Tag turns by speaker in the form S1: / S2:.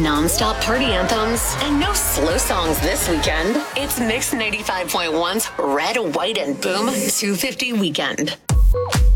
S1: non-stop party anthems and no slow songs this weekend. It's Mix 95.1's Red, White, and Boom 250 Weekend.